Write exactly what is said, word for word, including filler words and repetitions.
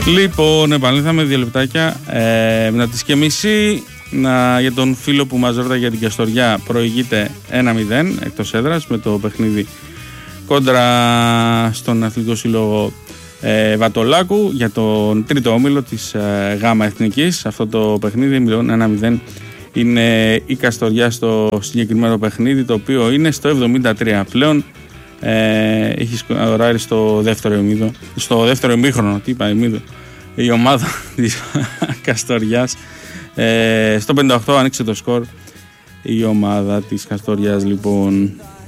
Λοιπόν, επανήλθαμε δύο λεπτάκια ε, μετά τις και μισή. Να, για τον φίλο που μας ρωτάει για την Καστοριά, προηγείται ένα μηδέν εκτός έδρας με το παιχνίδι κόντρα στον Αθλητικό Σύλλογο ε, Βατολάκου για τον τρίτο όμιλο της ε, ΓΑΜΑ Εθνικής. Αυτό το παιχνίδι, ένα μηδέν, είναι η Καστοριά στο συγκεκριμένο παιχνίδι, το οποίο είναι στο εβδομήντα τρία πλέον. Ε, έχει σκοράρει στο δεύτερο ημίδο, στο δεύτερο ημίχρονο, τι είπα, ημίδο, η ομάδα της Καστοριάς. Ε, στο πενήντα οκτώ άνοιξε το σκορ η ομάδα της Καστοριάς, λοιπόν.